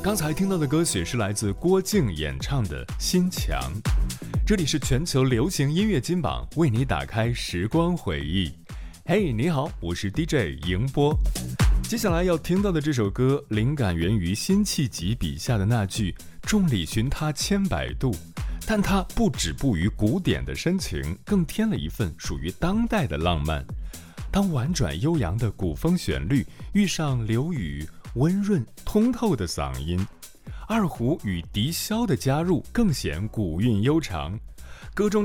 刚才听到的歌曲是来自郭靖演唱的《心墙》。这里是全球流行音乐金榜，为你打开时光回忆。嘿，你好，我是 DJ 迎波。接下来要听到的这首歌，灵感源于辛弃疾笔下的那句“众里寻他千百度”，但它不止步于古典的深情，更添了一份属于当代的浪漫。当婉转悠扬的古风旋律遇上刘宇温润通透的嗓音，二胡与笛箫的加入更显古韵悠长。歌中